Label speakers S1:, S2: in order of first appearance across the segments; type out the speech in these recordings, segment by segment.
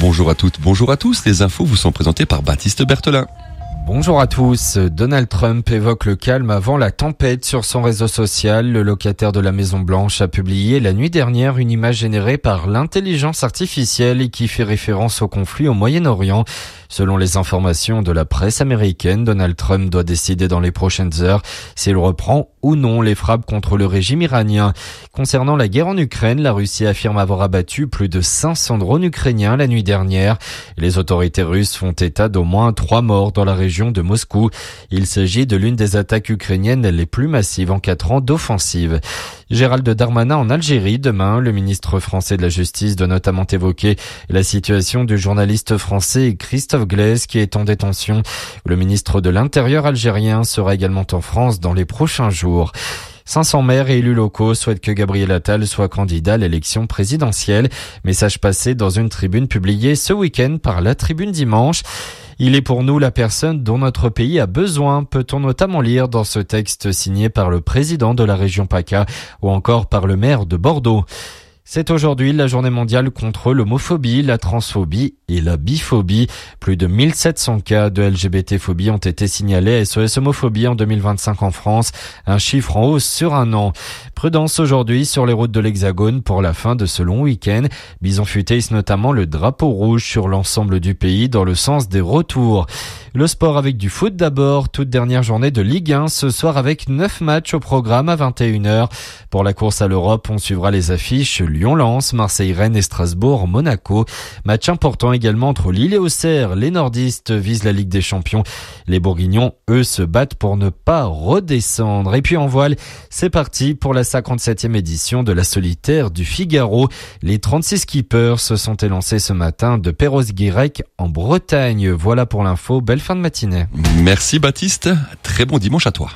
S1: Bonjour à toutes, bonjour à tous. Les infos vous sont présentées par Baptiste Berthelin.
S2: Bonjour à tous. Donald Trump évoque le calme avant la tempête sur son réseau social. Le locataire de la Maison Blanche a publié la nuit dernière une image générée par l'intelligence artificielle et qui fait référence au conflit au Moyen-Orient. Selon les informations de la presse américaine, Donald Trump doit décider dans les prochaines heures s'il reprend ou non les frappes contre le régime iranien. Concernant la guerre en Ukraine, la Russie affirme avoir abattu plus de 500 drones ukrainiens la nuit dernière. Les autorités russes font état d'au moins 3 morts dans la région de Moscou. Il s'agit de l'une des attaques ukrainiennes les plus massives en 4 ans d'offensive. Gérald Darmanin en Algérie demain. Le ministre français de la Justice doit notamment évoquer la situation du journaliste français Christophe Glaise qui est en détention. Le ministre de l'Intérieur algérien sera également en France dans les prochains jours. 500 maires et élus locaux souhaitent que Gabriel Attal soit candidat à l'élection présidentielle. Message passé dans une tribune publiée ce week-end par La Tribune Dimanche. Il est pour nous la personne dont notre pays a besoin, peut-on notamment lire dans ce texte signé par le président de la région PACA ou encore par le maire de Bordeaux. C'est aujourd'hui la journée mondiale contre l'homophobie, la transphobie et la biphobie. Plus de 1700 cas de LGBT-phobie ont été signalés à SOS Homophobie en 2025 en France, un chiffre en hausse sur un an. Prudence aujourd'hui sur les routes de l'Hexagone pour la fin de ce long week-end. Bison Futé hisse notamment le drapeau rouge sur l'ensemble du pays dans le sens des retours. Le sport avec du foot d'abord, toute dernière journée de Ligue 1 ce soir avec 9 matchs au programme à 21h. Pour la course à l'Europe, on suivra les affiches Lyon-Lens, Marseille-Rennes et Strasbourg-Monaco. Match important également entre Lille et Auxerre. Les nordistes visent la Ligue des Champions. Les bourguignons, eux, se battent pour ne pas redescendre. Et puis en voile, c'est parti pour la 57e édition de la Solitaire du Figaro. Les 36 skippers se sont élancés ce matin de Perros-Guirec en Bretagne. Voilà pour l'info. Belle fin de matinée.
S1: Merci Baptiste. Très bon dimanche à toi.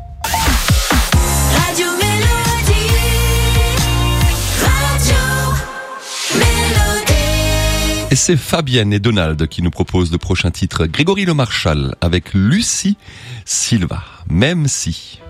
S1: Et c'est Fabienne et Donald qui nous proposent le prochain titre. Grégory Le Marchal avec Lucie Silva. Même si...